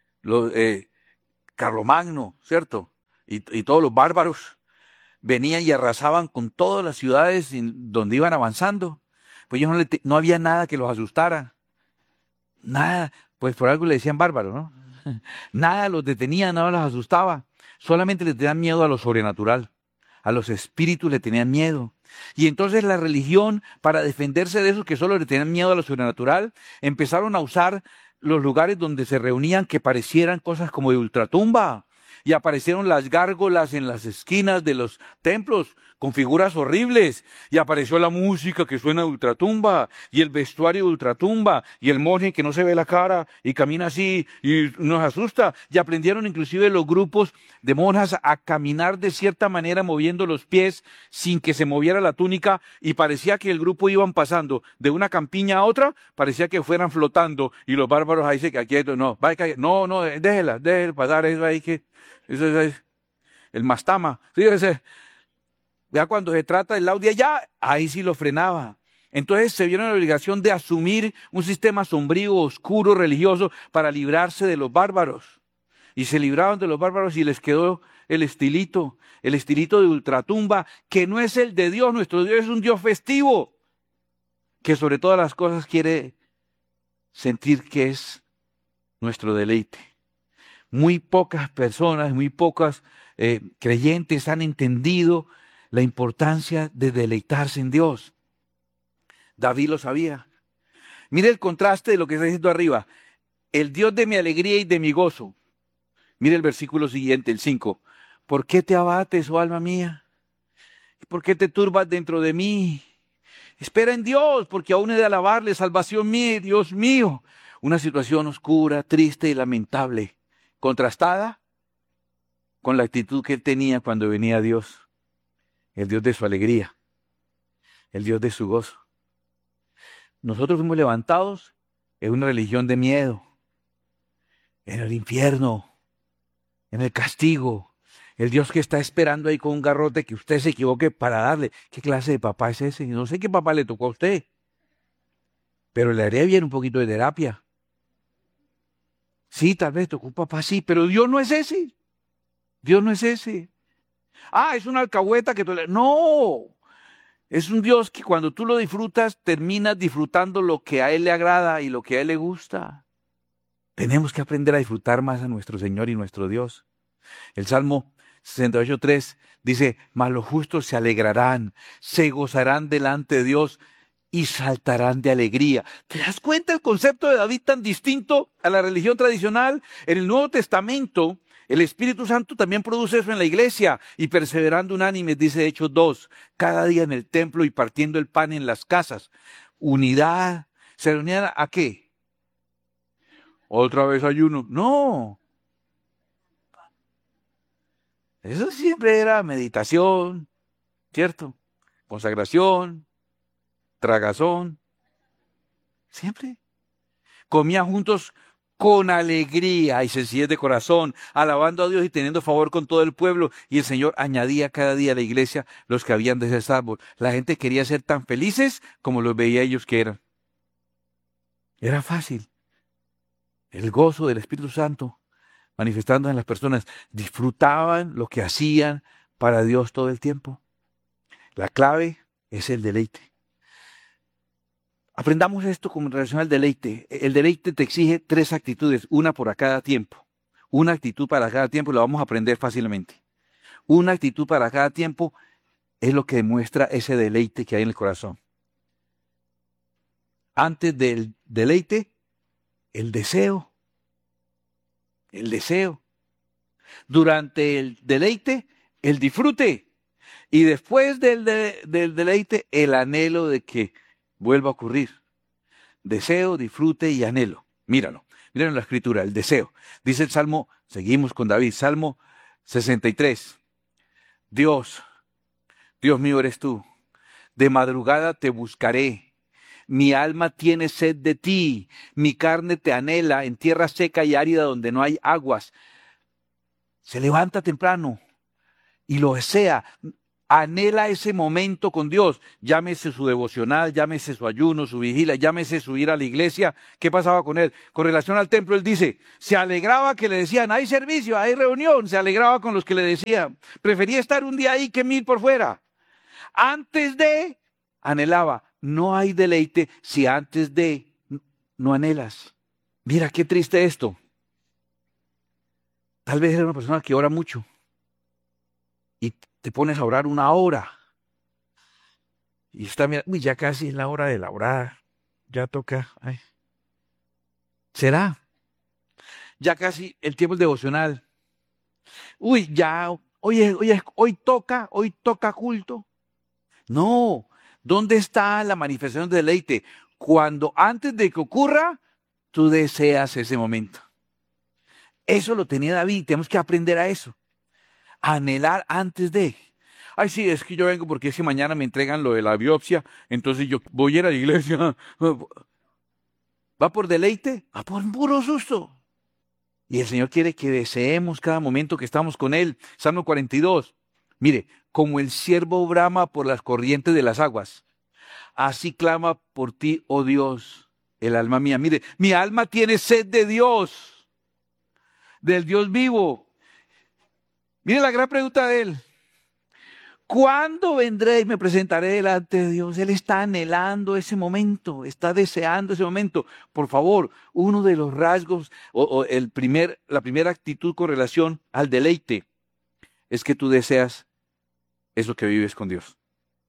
Carlomagno, ¿cierto? Y todos los bárbaros venían y arrasaban con todas las ciudades donde iban avanzando. Pues ellos no había nada que los asustara. Nada, pues por algo le decían bárbaros, ¿no? Nada los detenía, nada los asustaba. Solamente les tenían miedo a lo sobrenatural. A los espíritus le tenían miedo. Y entonces la religión, para defenderse de esos que solo le tenían miedo a lo sobrenatural, empezaron a usar los lugares donde se reunían que parecieran cosas como de ultratumba. Y aparecieron las gárgolas en las esquinas de los templos con figuras horribles. Y apareció la música que suena de ultratumba, y el vestuario de ultratumba, y el monje que no se ve la cara y camina así y nos asusta. Y aprendieron inclusive los grupos de monjas a caminar de cierta manera moviendo los pies sin que se moviera la túnica, y parecía que el grupo iban pasando de una campiña a otra, parecía que fueran flotando, y los bárbaros ahí se quietos, no, déjela pasar, eso ahí que... Eso es el mastama. Sí, ya cuando se trata del laudia, ya, ahí sí lo frenaba. Entonces se vieron en la obligación de asumir un sistema sombrío, oscuro, religioso, para librarse de los bárbaros. Y se libraron de los bárbaros y les quedó el estilito de ultratumba, que no es el de Dios. Nuestro Dios es un Dios festivo, que sobre todas las cosas quiere sentir que es nuestro deleite. Muy pocas personas, muy pocas creyentes han entendido la importancia de deleitarse en Dios. David lo sabía. Mire el contraste de lo que está diciendo arriba. El Dios de mi alegría y de mi gozo. Mire el versículo siguiente, el 5. ¿Por qué te abates, oh alma mía? ¿Por qué te turbas dentro de mí? Espera en Dios, porque aún he de alabarle, salvación mía, Dios mío. Una situación oscura, triste y lamentable, contrastada con la actitud que él tenía cuando venía a Dios, el Dios de su alegría, el Dios de su gozo. Nosotros fuimos levantados en una religión de miedo, en el infierno, en el castigo, el Dios que está esperando ahí con un garrote que usted se equivoque para darle. ¿Qué clase de papá es ese? No sé qué papá le tocó a usted, pero le haría bien un poquito de terapia. Sí, tal vez tocó un papá, sí, pero Dios no es ese. Dios no es ese. Ah, es una alcahueta que... No, es un Dios que cuando tú lo disfrutas, terminas disfrutando lo que a Él le agrada y lo que a Él le gusta. Tenemos que aprender a disfrutar más a nuestro Señor y nuestro Dios. El Salmo 68:3 dice, mas los justos se alegrarán, se gozarán delante de Dios y saltarán de alegría. ¿Te das cuenta el concepto de David tan distinto a la religión tradicional? En el Nuevo Testamento, el Espíritu Santo también produce eso en la iglesia, y perseverando unánimes, dice Hechos 2, cada día en el templo y partiendo el pan en las casas. Unidad. ¿Se reunían a qué? ¿Otra vez ayuno? No. Eso siempre era meditación, ¿cierto? Consagración, tragazón, siempre. Comían juntos con alegría y sencillez de corazón, alabando a Dios y teniendo favor con todo el pueblo. Y el Señor añadía cada día a la iglesia los que habían de ser salvos. La gente quería ser tan felices como los veía ellos que eran. Era fácil. El gozo del Espíritu Santo manifestando en las personas. Disfrutaban lo que hacían para Dios todo el tiempo. La clave es el deleite. Aprendamos esto con relación al deleite. El deleite te exige 3 actitudes, una por cada tiempo. Una actitud para cada tiempo, la vamos a aprender fácilmente. Una actitud para cada tiempo es lo que demuestra ese deleite que hay en el corazón. Antes del deleite, el deseo. El deseo. Durante el deleite, el disfrute. Y después del deleite, el anhelo de que vuelva a ocurrir. Deseo, disfrute y anhelo. Míralo en la escritura, el deseo. Dice el Salmo, seguimos con David, Salmo 63. Dios mío eres tú. De madrugada te buscaré. Mi alma tiene sed de ti. Mi carne te anhela en tierra seca y árida donde no hay aguas. Se levanta temprano y lo desea. anhela ese momento con Dios. Llámese su devocional, llámese su ayuno, su vigilia, llámese su ir a la iglesia. ¿Qué pasaba con él? Con relación al templo, él dice, se alegraba que le decían, hay servicio, hay reunión. Se alegraba con los que le decían. Prefería estar un día ahí que 1000 por fuera. Antes de, anhelaba. No hay deleite si antes de no anhelas. Mira qué triste esto. Tal vez eres una persona que ora mucho y te pones a orar 1 hora y está mirando, uy, ya casi es la hora de la orada, ya toca. Ay. ¿Será? Ya casi el tiempo es devocional. Uy, ya, hoy toca culto. No, ¿dónde está la manifestación de deleite? Cuando antes de que ocurra, tú deseas ese momento. Eso lo tenía David, tenemos que aprender a eso. Anhelar antes de. Ay, sí, es que yo vengo porque es que mañana me entregan lo de la biopsia, entonces yo voy a ir a la iglesia. ¿Va por deleite? Va por puro susto. Y el Señor quiere que deseemos cada momento que estamos con Él. Salmo 42. Mire, como el ciervo brama por las corrientes de las aguas, así clama por ti, oh Dios, el alma mía. Mire, mi alma tiene sed de Dios, del Dios vivo. Mire la gran pregunta de él. ¿Cuándo vendré y me presentaré delante de Dios? Él está anhelando ese momento, está deseando ese momento. Por favor, uno de los rasgos la primera actitud con relación al deleite es que tú deseas eso que vives con Dios.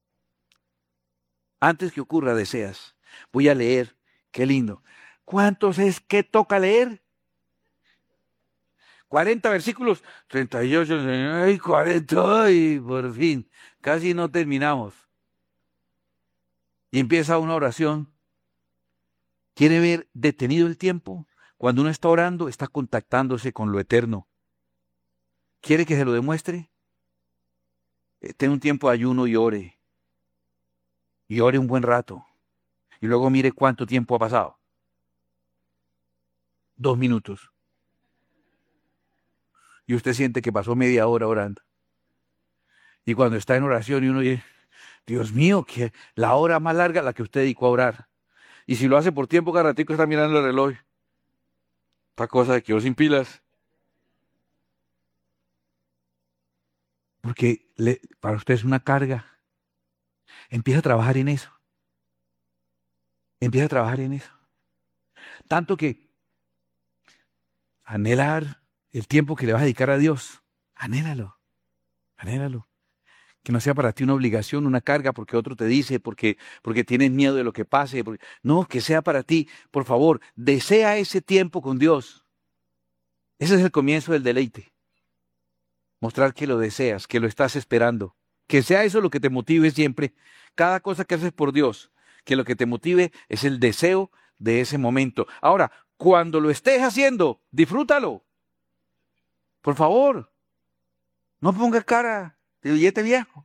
Antes que ocurra, deseas. Voy a leer, qué lindo. ¿Cuántos es que toca leer? 40 versículos, 38, ay, 40, y por fin, casi no terminamos. Y empieza una oración. ¿Quiere ver detenido el tiempo? Cuando uno está orando, está contactándose con lo eterno. ¿Quiere que se lo demuestre? Tenga un tiempo de ayuno y ore. Y ore un buen rato. Y luego mire cuánto tiempo ha pasado. 2 minutos. Y usted siente que pasó media hora orando. Y cuando está en oración y uno dice, Dios mío, que la hora más larga la que usted dedicó a orar. Y si lo hace por tiempo, cada ratico está mirando el reloj. Esta cosa de quedó sin pilas. Porque para usted es una carga. Empieza a trabajar en eso. Empieza a trabajar en eso. Tanto que anhelar el tiempo que le vas a dedicar a Dios, anhélalo, anhélalo. Que no sea para ti una obligación, una carga, porque otro te dice, porque tienes miedo de lo que pase. No, que sea para ti. Por favor, desea ese tiempo con Dios. Ese es el comienzo del deleite. Mostrar que lo deseas, que lo estás esperando. Que sea eso lo que te motive siempre. Cada cosa que haces por Dios, que lo que te motive es el deseo de ese momento. Ahora, cuando lo estés haciendo, disfrútalo. Por favor, no ponga cara de billete viejo.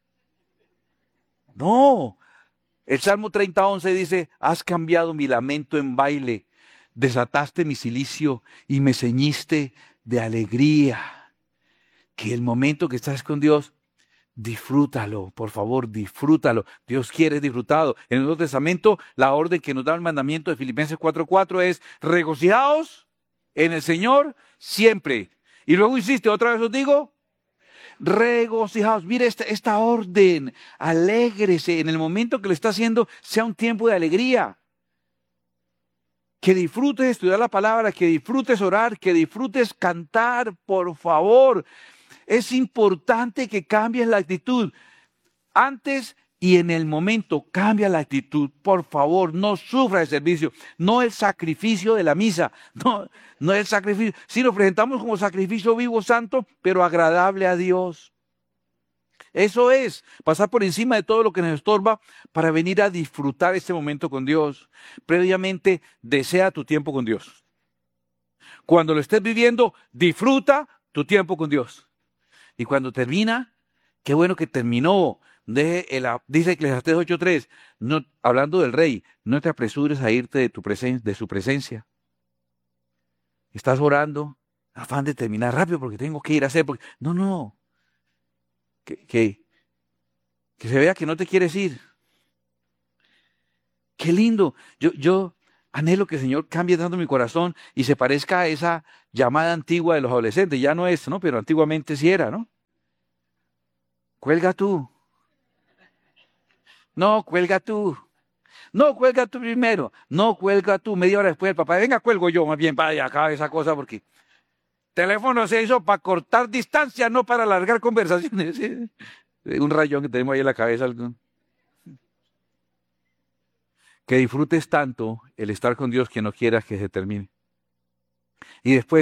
No. El Salmo 30:11 dice, has cambiado mi lamento en baile, desataste mi cilicio y me ceñiste de alegría. Que el momento que estás con Dios, disfrútalo, por favor, disfrútalo. Dios quiere disfrutado. En el Nuevo Testamento, la orden que nos da el mandamiento de Filipenses 4:4 es, regocijaos en el Señor siempre. Y luego insiste, otra vez os digo, regocijaos. Mire esta orden, alégrese. En el momento que lo está haciendo, sea un tiempo de alegría. Que disfrutes estudiar la palabra, que disfrutes orar, que disfrutes cantar, por favor. Es importante que cambies la actitud. Antes y en el momento, cambia la actitud. Por favor, no sufra el servicio. No el sacrificio de la misa. No el sacrificio. Si lo presentamos como sacrificio vivo, santo, pero agradable a Dios. Eso es, pasar por encima de todo lo que nos estorba para venir a disfrutar este momento con Dios. Previamente, desea tu tiempo con Dios. Cuando lo estés viviendo, disfruta tu tiempo con Dios. Y cuando termina, qué bueno que terminó. Dice Eclesiastés 8:3, hablando del rey, no te apresures a irte de su presencia. Estás orando, afán de terminar rápido porque tengo que ir a hacer. No. Que Que se vea que no te quieres ir. Qué lindo. Yo anhelo que el Señor cambie tanto mi corazón y se parezca a esa llamada antigua de los adolescentes. Ya no es, ¿no? Pero antiguamente sí era, ¿no? Cuelga tú. No, cuelga tú. No, cuelga tú primero. No, cuelga tú. Media hora después el papá, venga, cuelgo yo. Más bien, vaya, acaba esa cosa porque teléfono se hizo para cortar distancia, no para alargar conversaciones. ¿Sí? Un rayón que tenemos ahí en la cabeza. Que disfrutes tanto el estar con Dios que no quieras que se termine. Y después